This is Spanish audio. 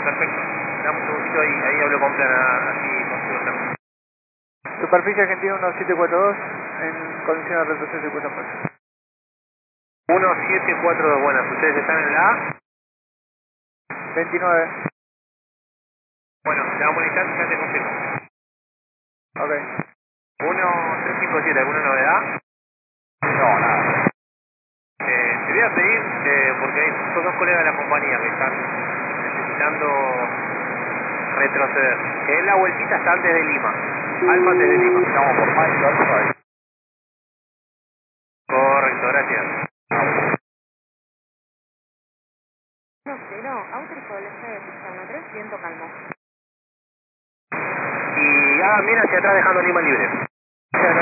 Perfecto. Dame un segundito ahí hablo con Plana, así consigo el termo. Superficie Argentina 1742 en condiciones de retroceso y puesta en marcha. 1742, buenas. ¿Ustedes están en la A? 29. Bueno, te damos un instante y ya te confirmo. Ok. 1357, ¿alguna novedad? No, nada. Te voy a pedir, porque hay dos colegas de la compañía que están necesitando retroceder, que es la vueltita hasta antes de Lima. Alfa antes de Lima. Estamos por Mike, Alfa. Correcto, gracias. 10, autorizado el eje de Pizarro 3, viento calmo. Y hagan bien hacia atrás dejando Lima libre.